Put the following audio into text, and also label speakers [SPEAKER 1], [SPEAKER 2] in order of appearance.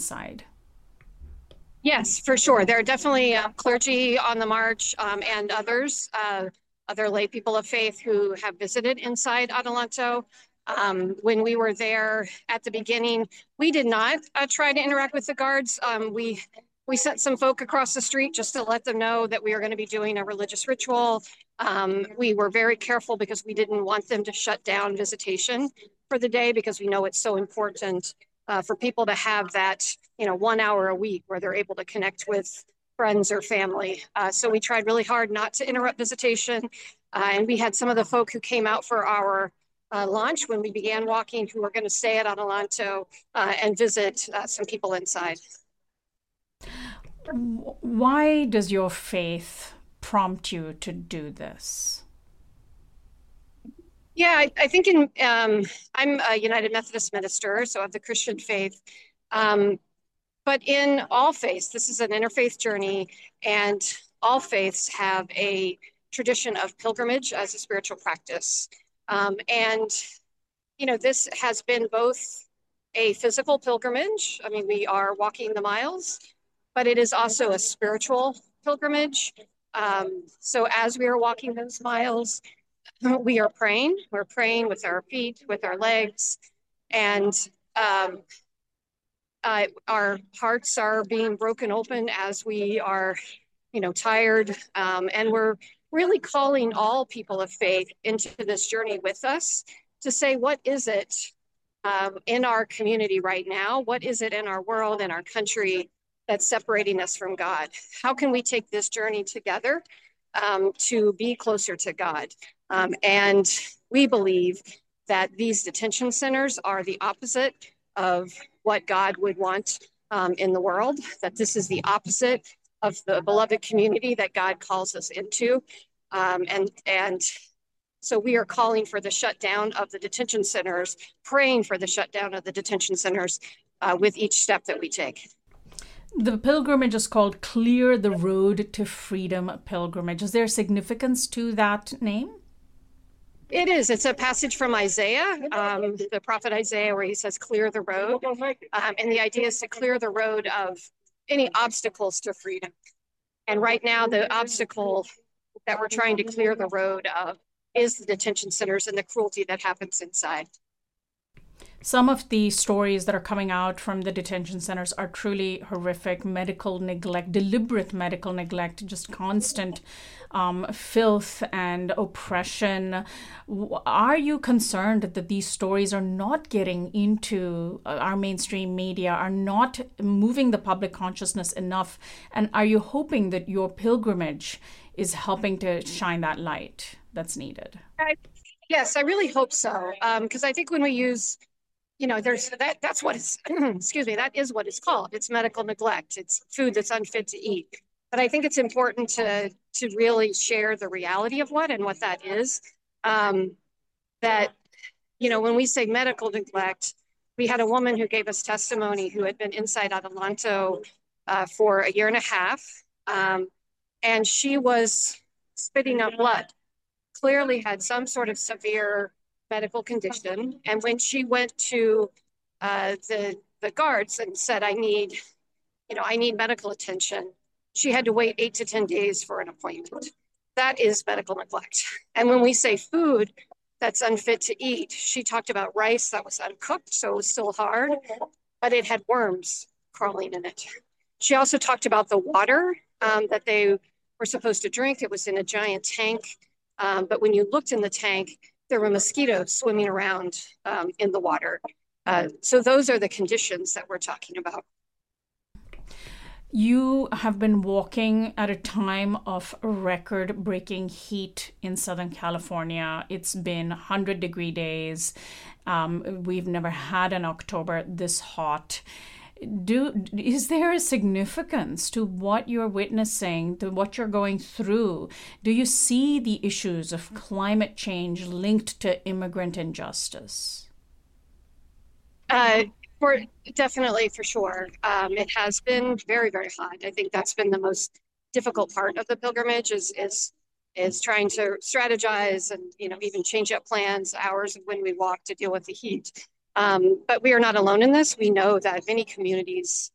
[SPEAKER 1] inside?
[SPEAKER 2] Yes, for sure. There are definitely clergy on the march and others, other lay people of faith who have visited inside Adelanto. When we were there at the beginning, we did not try to interact with the guards. We sent some folk across the street just to let them know that we are going to be doing a religious ritual. We were very careful because we didn't want them to shut down visitation for the day because we know it's so important for people to have that, 1 hour a week where they're able to connect with friends or family. So we tried really hard not to interrupt visitation. And we had some of the folk who came out for our launch when we began walking who were going to stay at Adelanto and visit some people inside.
[SPEAKER 1] Why does your faith prompt you to do this?
[SPEAKER 2] Yeah, I think I'm a United Methodist minister, so of the Christian faith. Um, but in all faiths, this is an interfaith journey, and all faiths have a tradition of pilgrimage as a spiritual practice. And, this has been both a physical pilgrimage. I mean, we are walking the miles, but it is also a spiritual pilgrimage. So as we are walking those miles, we are praying. We're praying with our feet, with our legs, and um, our hearts are being broken open as we are, tired. And we're really calling all people of faith into this journey with us to say, what is it in our community right now? What is it in our world, in our country that's separating us from God? How can we take this journey together to be closer to God? And we believe that these detention centers are the opposite of what God would want in the world, that this is the opposite of the beloved community that God calls us into. And so we are calling for the shutdown of the detention centers, praying for the shutdown of the detention centers with each step that we take.
[SPEAKER 1] The pilgrimage is called Clear the Road to Freedom Pilgrimage. Is there significance to that name?
[SPEAKER 2] It is. It's a passage from Isaiah, the prophet Isaiah, where he says, clear the road. And the idea is to clear the road of any obstacles to freedom. And right now, the obstacle that we're trying to clear the road of is the detention centers and the cruelty that happens inside.
[SPEAKER 1] Some of the stories that are coming out from the detention centers are truly horrific. Medical neglect, deliberate medical neglect, just constant filth and oppression. Are you concerned that these stories are not getting into our mainstream media, are not moving the public consciousness enough? And are you hoping that your pilgrimage is helping to shine that light that's needed?
[SPEAKER 2] Yes, I really hope so. Because I think when we use there's that's what it's excuse me, that is what it's called. It's medical neglect. It's food that's unfit to eat. But I think it's important to really share the reality of what that is. That when we say medical neglect, we had a woman who gave us testimony who had been inside Adelanto for a year and a half, and she was spitting up blood. Clearly had some sort of severe medical condition. And when she went to the guards and said, I need medical attention, she had to wait 8 to 10 days for an appointment. That is medical neglect. And when we say food that's unfit to eat, she talked about rice that was uncooked, so it was still hard, but it had worms crawling in it. She also talked about the water that they were supposed to drink. It was in a giant tank. But when you looked in the tank, there were mosquitoes swimming around in the water. So those are the conditions that we're talking about.
[SPEAKER 1] You have been walking at a time of record breaking heat in Southern California. It's been 100-degree days. We've never had an October this hot. Is there a significance to what you're witnessing, to what you're going through? Do you see the issues of climate change linked to immigrant injustice?
[SPEAKER 2] Uh, for definitely, for sure. It has been very, very hot. I think that's been the most difficult part of the pilgrimage is trying to strategize and even change up plans, hours of when we walk to deal with the heat. But we are not alone in this. We know that many communities